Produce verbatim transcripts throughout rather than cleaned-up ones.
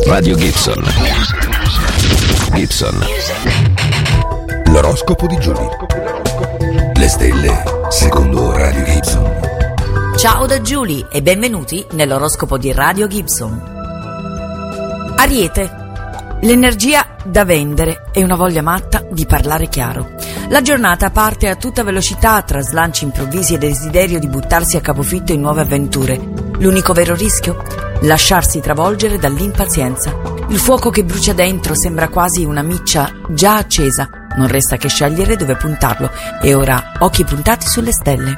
Radio Gibson. Gibson. L'oroscopo di Giulia. Le stelle secondo Radio Gibson. Ciao da Giulia e benvenuti nell'oroscopo di Radio Gibson. Ariete. L'energia da vendere e una voglia matta di parlare chiaro. La giornata parte a tutta velocità tra slanci improvvisi e desiderio di buttarsi a capofitto in nuove avventure. L'unico vero rischio? Lasciarsi travolgere dall'impazienza. Il fuoco che brucia dentro sembra quasi una miccia già accesa. Non resta che scegliere dove puntarlo e ora occhi puntati sulle stelle.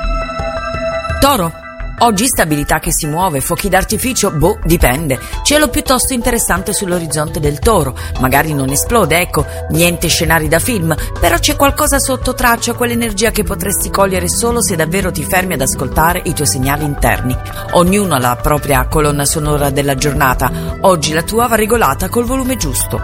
Toro. Oggi stabilità che si muove, fuochi d'artificio, boh, dipende. Cielo piuttosto interessante sull'orizzonte del Toro. Magari non esplode, ecco, niente scenari da film, però c'è qualcosa sotto traccia, quell'energia che potresti cogliere solo se davvero ti fermi ad ascoltare i tuoi segnali interni. Ognuno ha la propria colonna sonora della giornata. Oggi la tua va regolata col volume giusto.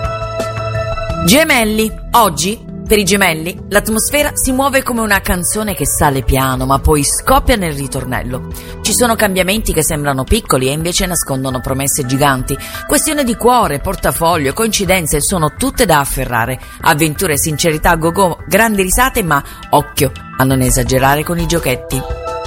Gemelli. Oggi per i gemelli, l'atmosfera si muove come una canzone che sale piano, ma poi scoppia nel ritornello. Ci sono cambiamenti che sembrano piccoli e invece nascondono promesse giganti. Questione di cuore, portafoglio, coincidenze sono tutte da afferrare. Avventure, sincerità, go-go, grandi risate, ma occhio a non esagerare con i giochetti.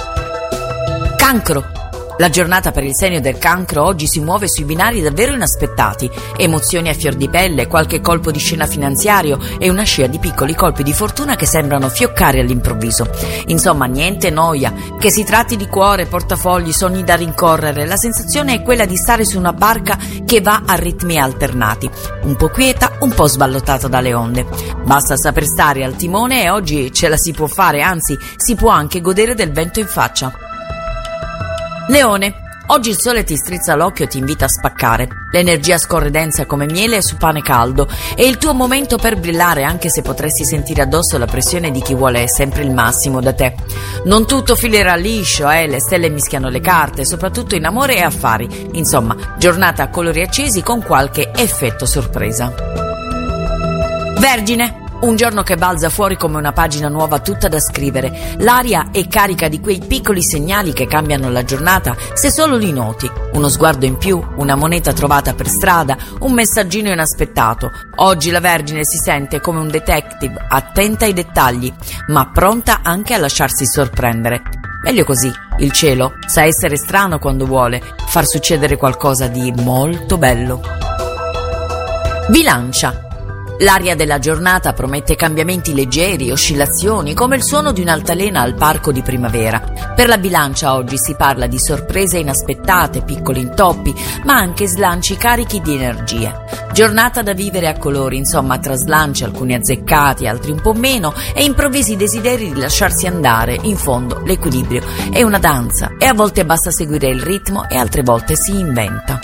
Cancro. La giornata per il segno del Cancro oggi si muove sui binari davvero inaspettati. Emozioni a fior di pelle, qualche colpo di scena finanziario e una scia di piccoli colpi di fortuna che sembrano fioccare all'improvviso. Insomma, niente noia. Che si tratti di cuore, portafogli, sogni da rincorrere, la sensazione è quella di stare su una barca che va a ritmi alternati. Un po' quieta, un po' sballottata dalle onde. Basta saper stare al timone e oggi ce la si può fare, anzi, si può anche godere del vento in faccia. Leone, oggi il sole ti strizza l'occhio e ti invita a spaccare. L'energia scorre densa come miele su pane caldo. È il tuo momento per brillare, anche se potresti sentire addosso la pressione di chi vuole sempre il massimo da te. Non tutto filerà liscio, eh, le stelle mischiano le carte, soprattutto in amore e affari. Insomma, giornata a colori accesi con qualche effetto sorpresa. Vergine. Un giorno che balza fuori come una pagina nuova tutta da scrivere. L'aria è carica di quei piccoli segnali che cambiano la giornata se solo li noti. Uno sguardo in più, una moneta trovata per strada, un messaggino inaspettato. Oggi la Vergine si sente come un detective, attenta ai dettagli, ma pronta anche a lasciarsi sorprendere. Meglio così, il cielo sa essere strano quando vuole far succedere qualcosa di molto bello. Bilancia. L'aria della giornata promette cambiamenti leggeri, oscillazioni, come il suono di un'altalena al parco di primavera. Per la Bilancia oggi si parla di sorprese inaspettate, piccoli intoppi, ma anche slanci carichi di energie. Giornata da vivere a colori, insomma, tra slanci, alcuni azzeccati, altri un po' meno, e improvvisi desideri di lasciarsi andare. In fondo, l'equilibrio è una danza e a volte basta seguire il ritmo e altre volte si inventa.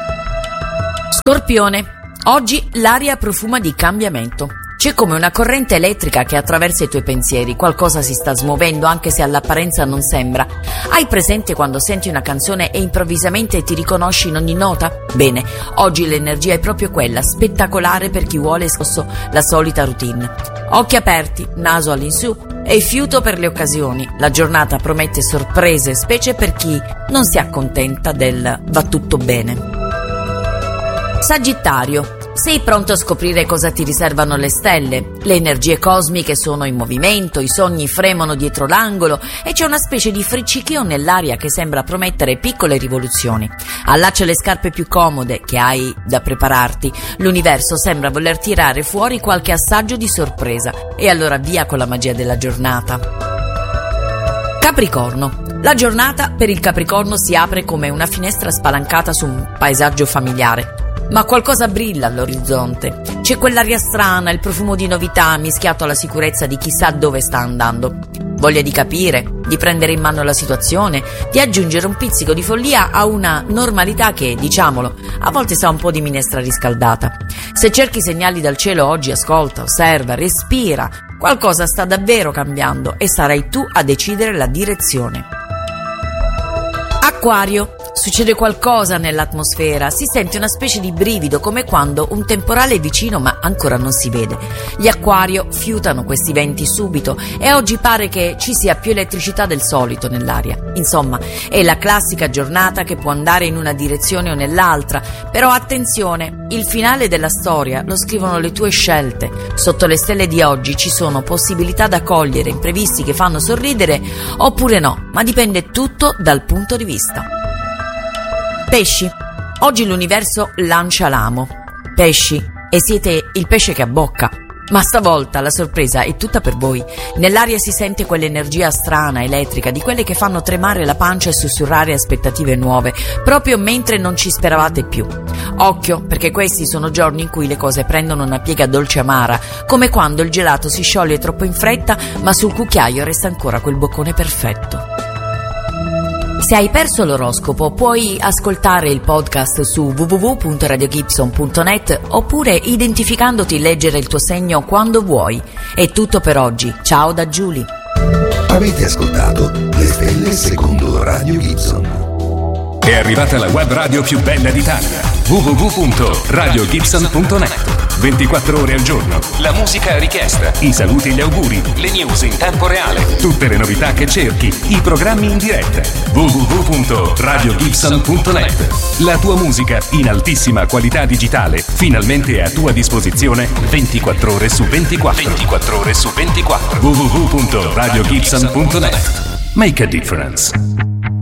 Scorpione. Oggi l'aria profuma di cambiamento. C'è come una corrente elettrica che attraversa i tuoi pensieri. Qualcosa si sta smuovendo anche se all'apparenza non sembra. Hai presente quando senti una canzone e improvvisamente ti riconosci in ogni nota? Bene, oggi l'energia è proprio quella, spettacolare per chi vuole scosso la solita routine. Occhi aperti, naso all'insù e fiuto per le occasioni. La giornata promette sorprese, specie per chi non si accontenta del va tutto bene. Sagittario. Sei pronto a scoprire cosa ti riservano le stelle? Le energie cosmiche sono in movimento, i sogni fremono dietro l'angolo e c'è una specie di friccichio nell'aria che sembra promettere piccole rivoluzioni. Allaccia le scarpe più comode che hai da prepararti. L'universo sembra voler tirare fuori qualche assaggio di sorpresa e allora via con la magia della giornata. Capricorno. La giornata per il Capricorno si apre come una finestra spalancata su un paesaggio familiare. Ma qualcosa brilla all'orizzonte. C'è quell'aria strana, il profumo di novità mischiato alla sicurezza di chissà dove sta andando. Voglia di capire, di prendere in mano la situazione, di aggiungere un pizzico di follia a una normalità che, diciamolo, a volte sa un po' di minestra riscaldata. Se cerchi segnali dal cielo oggi, ascolta, osserva, respira. Qualcosa sta davvero cambiando e sarai tu a decidere la direzione. Acquario. Succede qualcosa nell'atmosfera, si sente una specie di brivido, come quando un temporale è vicino ma ancora non si vede. Gli Acquario fiutano questi venti subito e oggi pare che ci sia più elettricità del solito nell'aria. Insomma, è la classica giornata che può andare in una direzione o nell'altra, però attenzione, il finale della storia lo scrivono le tue scelte. Sotto le stelle di oggi ci sono possibilità da cogliere, imprevisti che fanno sorridere oppure no, ma dipende tutto dal punto di vista. Pesci. Oggi l'universo lancia l'amo. Pesci, e siete il pesce che abbocca. Ma stavolta la sorpresa è tutta per voi. Nell'aria si sente quell'energia strana, elettrica, di quelle che fanno tremare la pancia e sussurrare aspettative nuove, proprio mentre non ci speravate più. Occhio, perché questi sono giorni in cui le cose prendono una piega dolce amara, come quando il gelato si scioglie troppo in fretta, ma sul cucchiaio resta ancora quel boccone perfetto. Se hai perso l'oroscopo, puoi ascoltare il podcast su w w w punto radio gibson punto net oppure, identificandoti, leggere il tuo segno quando vuoi. È tutto per oggi. Ciao da Giulia. Avete ascoltato Le Stelle secondo Radio Gibson. È arrivata la web radio più bella d'Italia. w w w punto radio gibson punto net. ventiquattro ore al giorno. La musica a richiesta. I saluti e gli auguri. Le news in tempo reale. Tutte le novità che cerchi. I programmi in diretta. w w w punto radio gibson punto net. La tua musica in altissima qualità digitale. Finalmente a tua disposizione ventiquattro ore su ventiquattro. ventiquattro ore su ventiquattro. w w w punto radio gibson punto net. Make a difference.